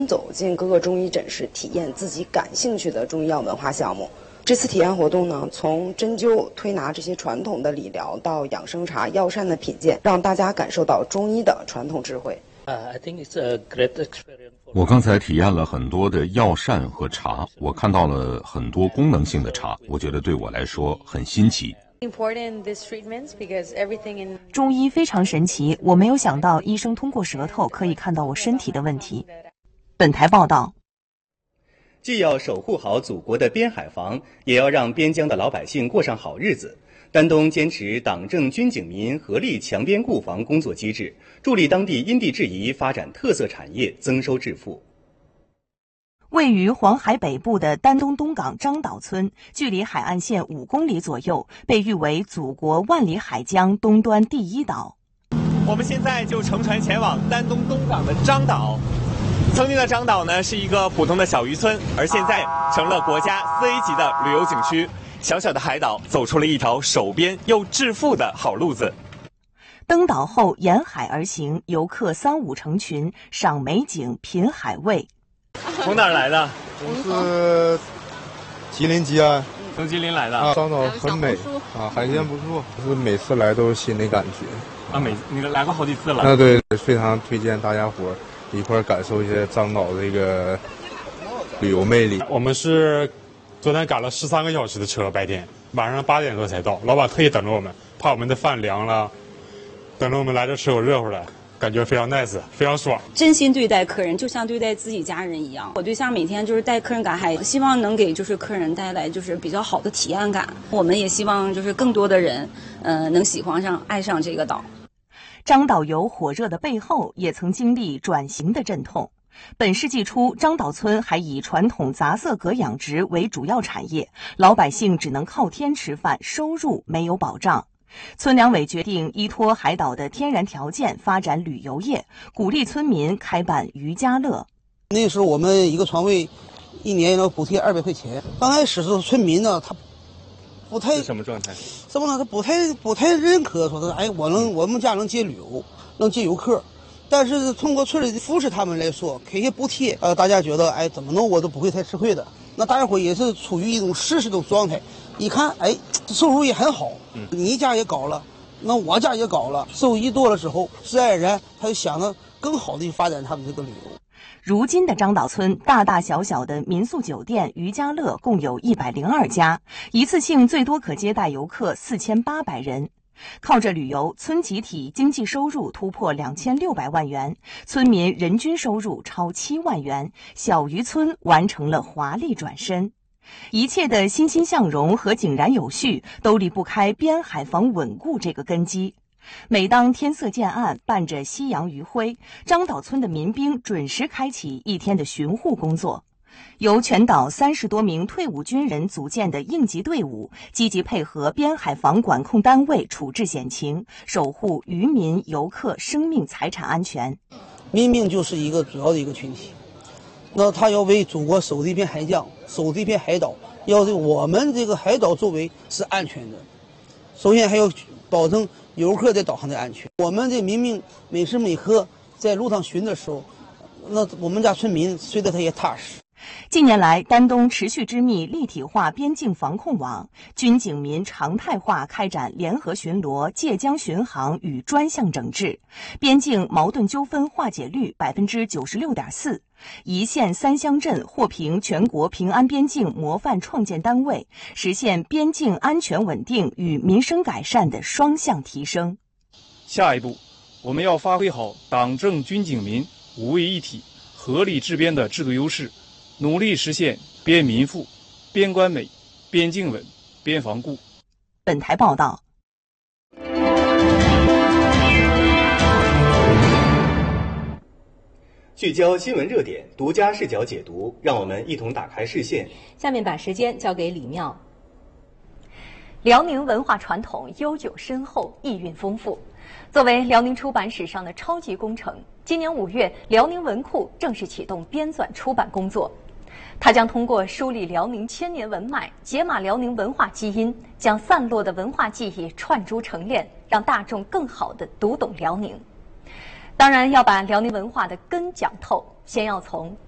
走进各个中医诊室，体验自己感兴趣的中医药文化项目。这次体验活动呢，从针灸、推拿这些传统的理疗到养生茶、药膳的品鉴，让大家感受到中医的传统智慧。 我刚才体验了很多的药膳和茶，我看到了很多功能性的茶，我觉得对我来说很新奇。 中医非常神奇，我没有想到医生通过舌头可以看到我身体的问题。本台报道。 既要守护好祖国的边海防，也要让边疆的老百姓过上好日子。丹东坚持党政军警民合力强边固防工作机制，助力当地因地制宜发展特色产业，增收致富。 位于黄海北部的丹东东港张岛村，距离海岸线5公里左右，被誉为祖国万里海疆东端第一岛。 我们现在就乘船前往丹东东港的张岛。曾经的张岛呢是一个普通的小渔村，而现在成了国家4A 级的旅游景区。小小的海岛走出了一条守边又致富的好路子。 登岛后沿海而行，游客3、5成群，赏美景，品海味。 从哪儿来的？ 我是吉林吉安。 从吉林来的。 张岛很美啊，海鲜不错，就是每次来都有新的感觉。 你来过好几次了。 对，非常推荐大家伙一块感受一下张岛这个旅游魅力。 我们是昨天赶了13个小时的车，白天晚上8点多才到，老板特意等着我们，怕我们的饭凉了，等着我们来这吃口热乎的，感觉非常 nice， 非常爽。 真心对待客人，就像对待自己家人一样。我对象每天就是带客人赶海，希望能给客人带来比较好的体验感。我们也希望更多的人能喜欢上爱上这个岛。 张岛游火热的背后，也曾经历转型的阵痛。本世纪初，张岛村还以传统杂色蛤养殖为主要产业，老百姓只能靠天吃饭，收入没有保障。村两委决定依托海岛的天然条件发展旅游业，鼓励村民开办渔家乐。 那时候我们一个床位1年要补贴200块钱。刚开始的村民呢，他不太是什么状态？ 怎么呢？他不太认可，说的我们家能接旅游，能接游客。但是通过村里的扶持他们来说，给些补贴，大家觉得怎么弄我都不会太吃亏的。那大家伙也是处于一种实时的状态，一看收入也很好，你家也搞了，那我家也搞了，收益多了之后，自然而然他就想着更好的发展他们这个旅游。 如今的张岛村大大小小的民宿酒店、渔家乐共有102家，一次性最多可接待游客4800人。靠着旅游，村集体经济收入突破2600万元，村民人均收入超7万元，小渔村完成了华丽转身。一切的欣欣向荣和井然有序，都离不开边海防稳固这个根基。每当天色渐暗，伴着夕阳余晖，张岛村的民兵准时开启一天的巡护工作。由全岛30多名退伍军人组建的应急队伍，积极配合边海防管控单位处置险情，守护渔民、游客生命财产安全。 民兵就是一个主要的一个群体，那他要为祖国守这片海疆，守这片海岛，要我们这个海岛周围是安全的。首先还要保证游客在岛上的安全。我们的民兵每时每刻在路上巡的时候，那我们家村民睡得他也踏实。 近年来，丹东持续织密立体化边境防控网，军警民常态化开展联合巡逻、界江巡航与专项整治，边境矛盾纠纷化解率96.4%，一县3乡镇获评全国平安边境模范创建单位，实现边境安全稳定与民生改善的双向提升。 下一步，我们要发挥好党政军警民五位一体、合力治边的制度优势，努力实现边民富、边关美、边境稳、边防固。 本台报道。 聚焦新闻热点，独家视角解读，让我们一同打开视线。 下面把时间交给李妙。辽宁文化传统悠久深厚，意蕴丰富。作为辽宁出版史上的超级工程，今年5月，辽宁文库正式启动编纂出版工作。它将通过梳理辽宁千年文脉，解码辽宁文化基因，将散落的文化记忆串珠成链，让大众更好地读懂辽宁。当然，要把辽宁文化的根讲透，先要从